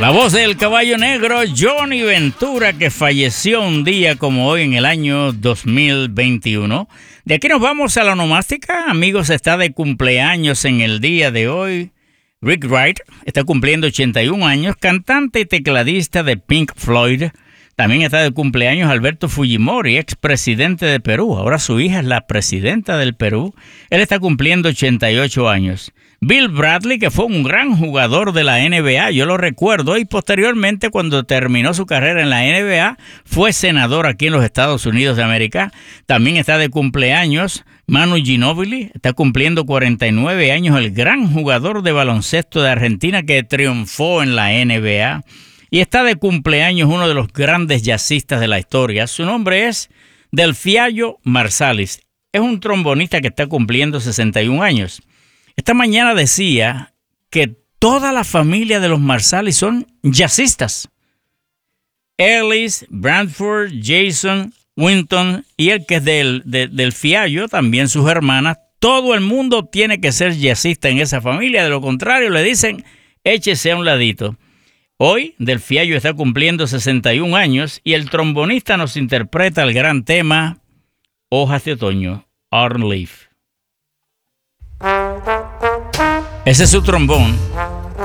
La voz del caballo negro Johnny Ventura, que falleció un día como hoy en el año 2021. De aquí nos vamos a la onomástica. Amigos, está de cumpleaños en el día de hoy Rick Wright, está cumpliendo 81 años, cantante y tecladista de Pink Floyd. También está de cumpleaños Alberto Fujimori, expresidente de Perú. Ahora su hija es la presidenta del Perú. Él está cumpliendo 88 años. Bill Bradley, que fue un gran jugador de la NBA, yo lo recuerdo, y posteriormente cuando terminó su carrera en la NBA, fue senador aquí en los Estados Unidos de América. También está de cumpleaños Manu Ginóbili, está cumpliendo 49 años, el gran jugador de baloncesto de Argentina que triunfó en la NBA. Y está de cumpleaños uno de los grandes jazzistas de la historia. Su nombre es Delfiallo Marsalis. Es un trombonista que está cumpliendo 61 años. Esta mañana decía que toda la familia de los Marsalis son jazzistas. Ellis, Brantford, Jason, Winton y el que es del Fiallo, también sus hermanas. Todo el mundo tiene que ser jazzista en esa familia. De lo contrario, le dicen, échese a un ladito. Hoy, Del Fiallo está cumpliendo 61 años y el trombonista nos interpreta el gran tema Hojas de Otoño, Autumn Leaf. Ese es su trombón.